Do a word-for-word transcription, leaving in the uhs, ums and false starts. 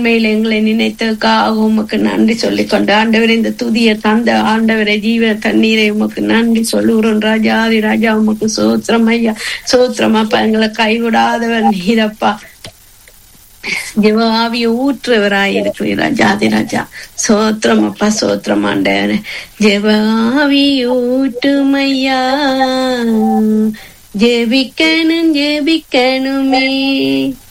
மேல் எங்களை நினைத்ததுக்காக உமக்கு நன்றி சொல்லிக்கொண்டு ஆண்டவரே இந்த துதிய தந்த ஆண்டவரை ஜீவ தண்ணீரை உமக்கு நன்றி சொல்லுகிறோம். ராஜாதி ராஜா உமக்கு சோத்திரம் ஐயா, சோத்திரமாப்பா. எங்களை கைவிடாதவர் நீரப்பா, ஜீவ ஆவிய ஊற்றுவராய் இருக்கிறீர் ராஜாதி ராஜா. சோத்திரம் அப்பா, சோத்திரம் ஆண்டவரே. ஜீவ ஆவி ஊட்டுமையா, ஜெபிக்கணும் ஜெபிக்கணுமே,